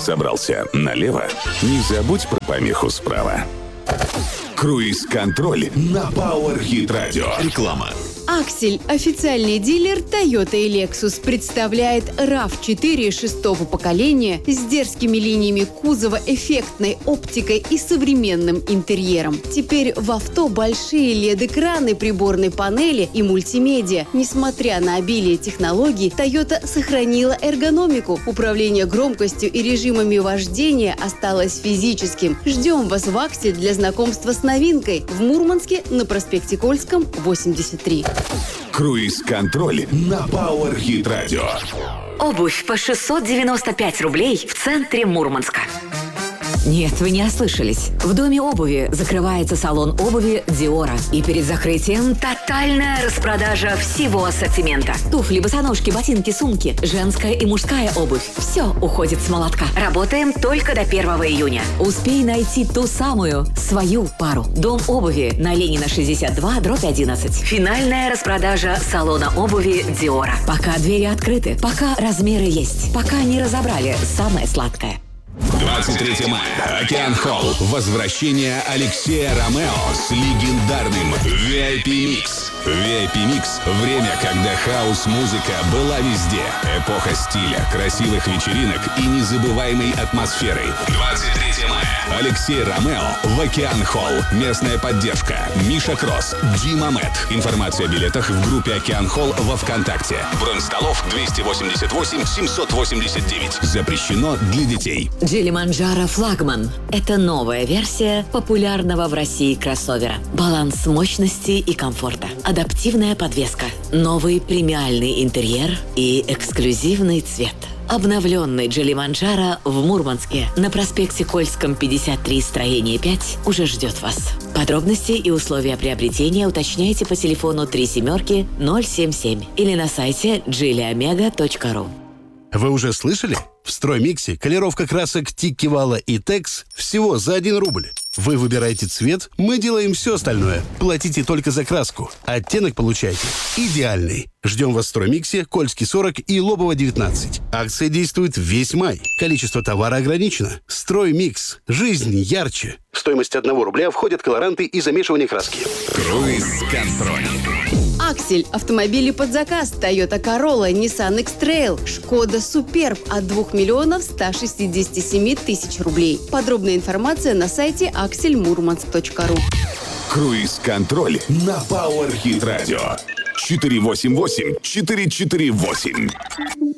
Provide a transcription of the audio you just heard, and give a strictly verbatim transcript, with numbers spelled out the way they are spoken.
Собрался налево? Не забудь про помеху справа. Круиз-контроль на Power Hit Radio. Реклама. Аксель, официальный дилер Toyota и Lexus, представляет рав четыре шестого поколения с дерзкими линиями кузова, эффектной оптикой и современным интерьером. Теперь в авто большие эл и ди-экраны, приборной панели и мультимедиа. Несмотря на обилие технологий, Toyota сохранила эргономику. Управление громкостью и режимами вождения осталось физическим. Ждем вас в Аксель для знакомства с новинкой в Мурманске на проспекте Кольском, восемьдесят три. Круиз-контроль на Power Hit Radio. Обувь по шестьсот девяносто пять рублей в центре Мурманска. Нет, вы не ослышались. В Доме обуви закрывается салон обуви Диора. И перед закрытием тотальная распродажа всего ассортимента. Туфли, босоножки, ботинки, сумки, женская и мужская обувь. Все уходит с молотка. Работаем только до первого июня. Успей найти ту самую, свою пару. Дом обуви на Ленина шестьдесят два, дробь одиннадцать. Финальная распродажа салона обуви Диора. Пока двери открыты, пока размеры есть, пока не разобрали самое сладкое. двадцать третьего мая. Океан Холл. Возвращение Алексея Ромео с легендарным ви ай пи Mix. ви ай пи Mix – время, когда хаус-музыка была везде. Эпоха стиля, красивых вечеринок и незабываемой атмосферы. двадцать третьего мая. Алексей Ромео в Океан Холл. Местная поддержка. Миша Кросс, Дима Мэт. Информация о билетах в группе Океан Холл во ВКонтакте. Бронь столов двести восемьдесят восемь семьсот восемьдесят девять. Запрещено для детей. Джили-Манджаро флагман – это новая версия популярного в России кроссовера. Баланс мощности и комфорта. Адаптивная подвеска. Новый премиальный интерьер и эксклюзивный цвет. Обновленный Джили-Манджаро в Мурманске на проспекте Кольском, пятьдесят три, строение пять уже ждет вас. Подробности и условия приобретения уточняйте по телефону три семерки ноль семь семь или на сайте джили омега точка ру. Вы уже слышали? В Строймиксе колировка красок Тиккивала и Текс всего за один рубль. Вы выбираете цвет, мы делаем все остальное. Платите только за краску. Оттенок получаете идеальный. Ждем вас в Строймиксе, Кольский сорок и Лобово девятнадцать. Акция действует весь май. Количество товара ограничено. Строймикс. Жизнь ярче. В стоимость одного рубля входят колоранты и замешивание краски. Круиз-контроль. Аксель, автомобили под заказ, Toyota Corolla, Nissan X-Trail, Шкода Superb от двух миллионов ста шестидесяти семи тысяч рублей. Подробная информация на сайте аксель мурманск точка ру. Круиз-контроль на Power Hit Radio. четыре восемь восемь четыре четыре восемь.